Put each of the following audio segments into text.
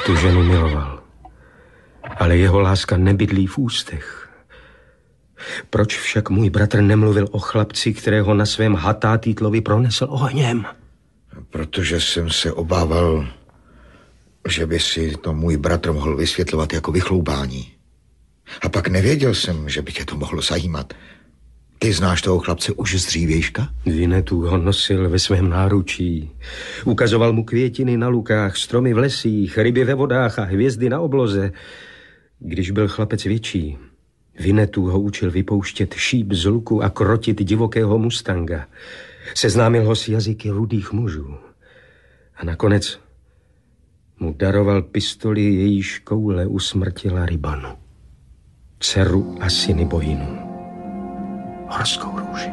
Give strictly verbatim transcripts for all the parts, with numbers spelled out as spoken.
Tu ženu miloval, ale jeho láska nebydlí v ústech. Proč však můj bratr nemluvil o chlapci, kterého na svém Hatátítlovi pronesl ohněm? Protože jsem se obával, že by si to můj bratr mohl vysvětlovat jako vychloubání. A pak nevěděl jsem, že by tě to mohlo zajímat. Ty znáš toho chlapce už z dřívějška? Vinetů ho nosil ve svém náručí. Ukazoval mu květiny na lukách, stromy v lesích, ryby ve vodách a hvězdy na obloze. Když byl chlapec větší, Vinetů ho učil vypouštět šíp z luku a krotit divokého mustanga. Seznámil ho s jazyky rudých mužů. A nakonec mu daroval pistoli, jejíž koule usmrtila Ribanu, dceru Assiniboinu, horskou růži.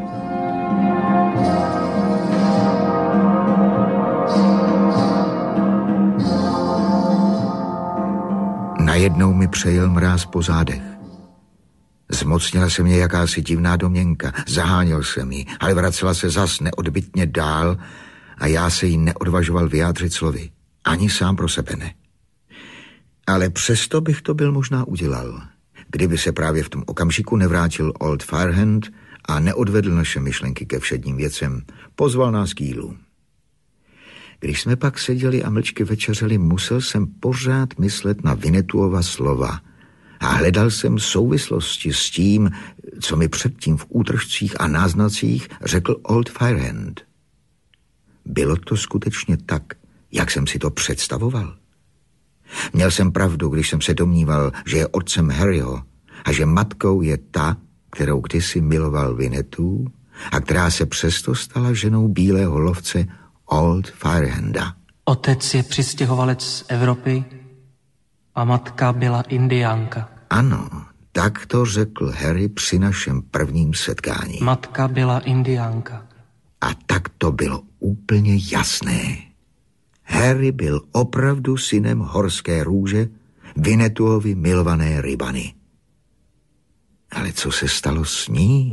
Najednou mi přejel mráz po zádech. Zmocnila se mě jakási divná domněnka. Zaháněl jsem ji, ale vracela se zas neodbytně dál a já se jí neodvažoval vyjádřit slovy. Ani sám pro sebe ne. Ale přesto bych to byl možná udělal, kdyby se právě v tom okamžiku nevrátil Old Firehand a neodvedl naše myšlenky ke všedním věcem. Pozval nás k jídlu. Když jsme pak seděli a mlčky večeřeli, musel jsem pořád myslet na Vinetuova slova a hledal jsem souvislosti s tím, co mi předtím v útržcích a náznacích řekl Old Firehand. Bylo to skutečně tak, jak jsem si to představoval? Měl jsem pravdu, když jsem se domníval, že je otcem Harryho a že matkou je ta, kterou kdysi miloval Vinetů a která se přesto stala ženou bílého lovce Old Firehanda. Otec je přistěhovalec z Evropy a matka byla Indiánka. Ano, tak to řekl Harry při našem prvním setkání. Matka byla Indiánka. A tak to bylo úplně jasné. Harry byl opravdu synem horské růže, Vinetuovi milované Ribany. Ale co se stalo s ní?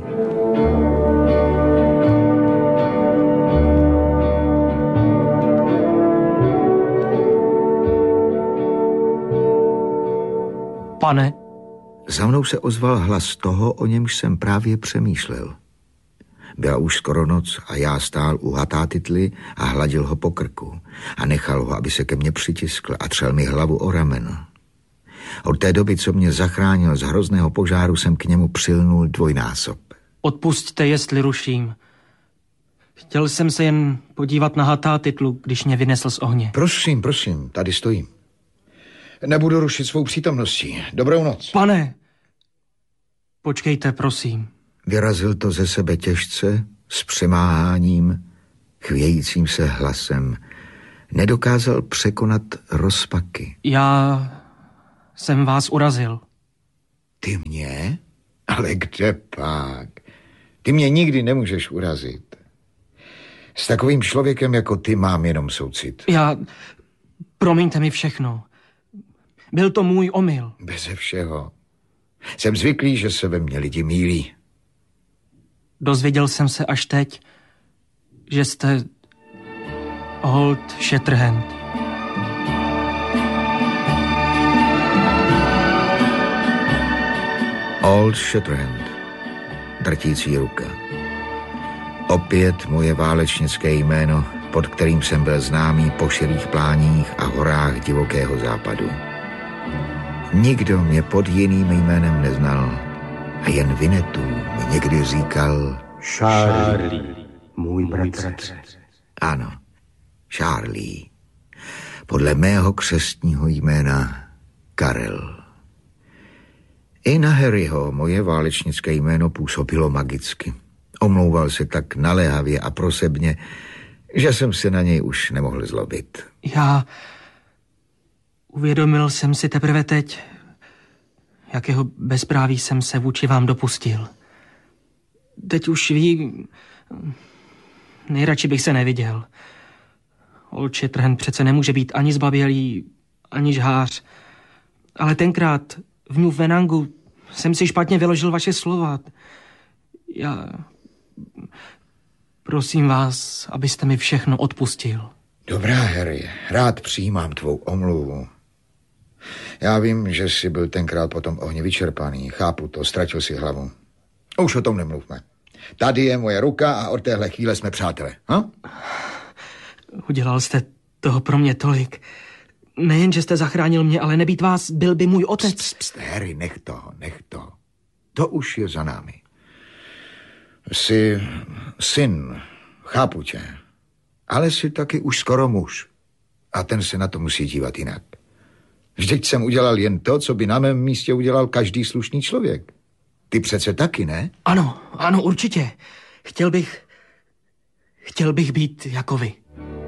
Pane? Za mnou se ozval hlas toho, o němž jsem právě přemýšlel. Byla už skoro noc a já stál u Hatátitly a hladil ho po krku a nechal ho, aby se ke mně přitiskl a třel mi hlavu o rameno. Od té doby, co mě zachránil z hrozného požáru, jsem k němu přilnul dvojnásob. Odpusťte, jestli ruším. Chtěl jsem se jen podívat na Hatátitlu, když mě vynesl z ohně. Prosím, prosím, tady stojím. Nebudu rušit svou přítomností. Dobrou noc. Pane, počkejte, prosím. Vyrazil to ze sebe těžce, s přemáháním, chvějícím se hlasem. Nedokázal překonat rozpaky. Já jsem vás urazil. Ty mě? Ale kde pak? Ty mě nikdy nemůžeš urazit. S takovým člověkem jako ty mám jenom soucit. Já... Promiňte mi všechno. Byl to můj omyl. Beze všeho. Jsem zvyklý, že se ve mně lidi mýlí. Dozvěděl jsem se až teď, že jste Old Shatterhand. Old Shatterhand. Drtící ruka. Opět moje válečnické jméno, pod kterým jsem byl známý po širých pláních a horách divokého západu. Nikdo mě pod jiným jménem neznal a jen Vinetů mi někdy říkal Charlie, můj bratře. Ano, Charlie. Podle mého křestního jména Karel. I na Harryho moje válečnické jméno působilo magicky. Omlouval se tak naléhavě a prosebně, že jsem se na něj už nemohl zlobit. Já uvědomil jsem si teprve teď, jakého bezpráví jsem se vůči vám dopustil. Teď už vím, nejradši bych se neviděl. Old Shatterhand přece nemůže být ani zbabělý, ani žhář. Ale tenkrát v New Venangu jsem si špatně vyložil vaše slova. Já... Prosím vás, abyste mi všechno odpustil. Dobrá, Harry, rád přijímám tvou omluvu. Já vím, že jsi byl tenkrát potom ohně vyčerpaný. Chápu to, ztratil si hlavu. Už o tom nemluvme. Tady je moje ruka a od téhle chvíle jsme přátelé. Ha? Udělal jste toho pro mě tolik. Nejen, že jste zachránil mě, ale nebýt vás, byl by můj otec. Pst, pst, Harry, nech to, nech to. To už je za námi. Jsi syn, chápu tě. Ale jsi taky už skoro muž. A ten se na to musí dívat jinak. Vždyť jsem udělal jen to, co by na mém místě udělal každý slušný člověk. Ty přece taky, ne? Ano, ano, určitě. Chtěl bych... Chtěl bych být jako vy.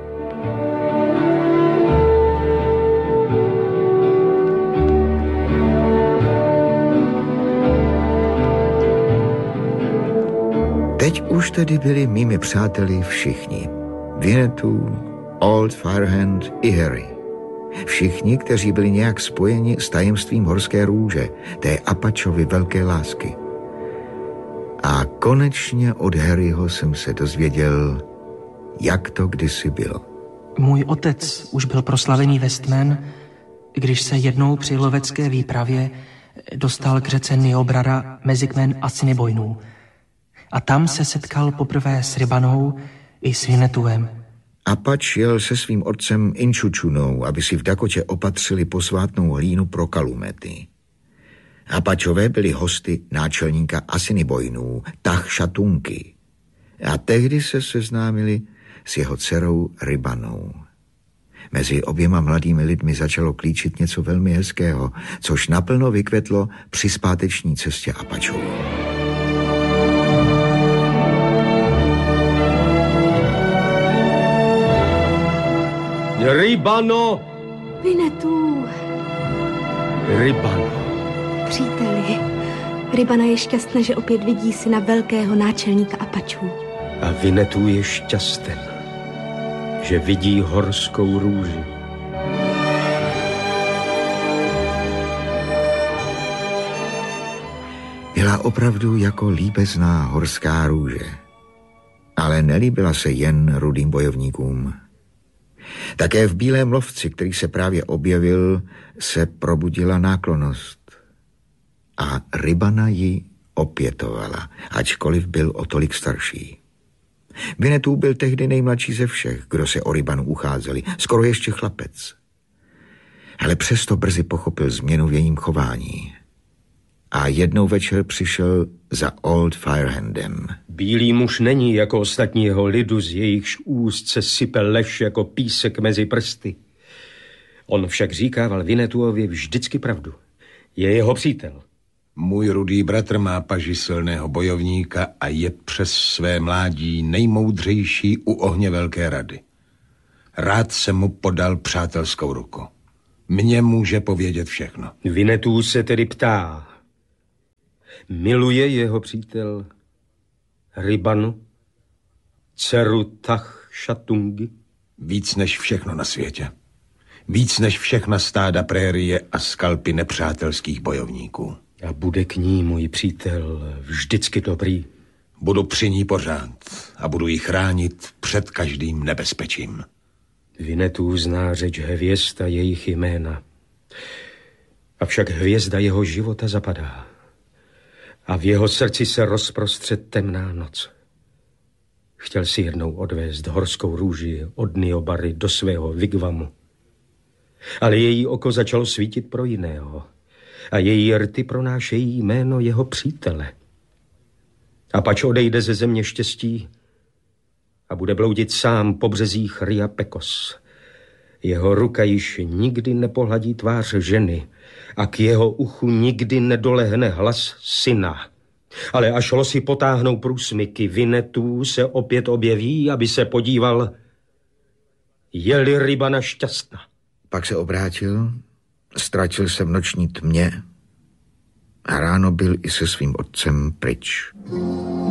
Teď už tedy byli mými přáteli všichni. Winnetou, Old Firehand i Harry. Všichni, kteří byli nějak spojeni s tajemstvím horské růže, té Apachovy velké lásky. A konečně od Harryho jsem se dozvěděl, jak to kdysi bylo. Můj otec už byl proslavený Westman, když se jednou při lovecké výpravě dostal k řece Niobrara mezi kmen Assiniboinů. A tam se setkal poprvé s Rybanou i s Winnetouem. Apač jel se svým otcem Inčučunou, aby si v Dakotě opatřili posvátnou hlínu pro kalumety. Apačové byli hosty náčelníka Assiniboinů, Tach Šatunky. A tehdy se seznámili s jeho dcerou Rybanou. Mezi oběma mladými lidmi začalo klíčit něco velmi hezkého, což naplno vykvetlo při zpáteční cestě Apachů. Rybano! Winnetou! Rybano! Příteli, Rybana je šťastná, že opět vidí syna velkého náčelníka Apachů. A Winnetou je šťasten, že vidí horskou růži. Byla opravdu jako líbezná horská růže, ale nelíbila se jen rudým bojovníkům. Také v Bílém lovci, který se právě objevil, se probudila náklonnost. A Rybana ji opětovala, ačkoliv byl o tolik starší. Winnetou byl tehdy nejmladší ze všech, kdo se o Rybanu ucházeli, skoro ještě chlapec. Ale přesto brzy pochopil změnu v jejím chování. A jednou večer přišel za Old Firehandem. Bílý muž není jako ostatní jeho lidu, z jejichž úst se sype lež jako písek mezi prsty. On však říkával Winnetouovi vždycky pravdu. Je jeho přítel. Můj rudý bratr má paži silného bojovníka a je přes své mládí nejmoudřejší u ohně velké rady. Rád jsem mu podal přátelskou ruku. Mně může povědět všechno. Winnetou se tedy ptá. Miluje jeho přítel Rybanu, dceru Tach Šatungy? Víc než všechno na světě. Víc než všechna stáda prérie a skalpy nepřátelských bojovníků. A bude k ní můj přítel vždycky dobrý? Budu při ní pořád a budu ji chránit před každým nebezpečím. Winnetou zná řeč hvězd a jejich jména. Avšak hvězda jeho života zapadá. A v jeho srdci se rozprostře temná noc. Chtěl si jednou odvést horskou růži od Niobary do svého vigvamu. Ale její oko začalo svítit pro jiného. A její rty pronášejí jméno jeho přítele. A pač odejde ze země štěstí a bude bloudit sám po březích Ria Pecos. Jeho ruka již nikdy nepohladí tvář ženy a k jeho uchu nikdy nedolehne hlas syna. Ale až losy potáhnou průsmyky, Winnetou se opět objeví, aby se podíval, je-li Rybana šťastná. Pak se obrátil, ztratil se v noční tmě a ráno byl i se svým otcem pryč.